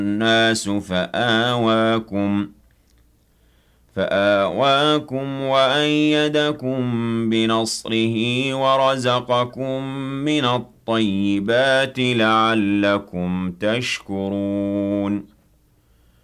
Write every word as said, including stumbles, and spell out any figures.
الناس فآواكم فآواكم وأيدكم بنصره ورزقكم من الطيبات لعلكم تشكرون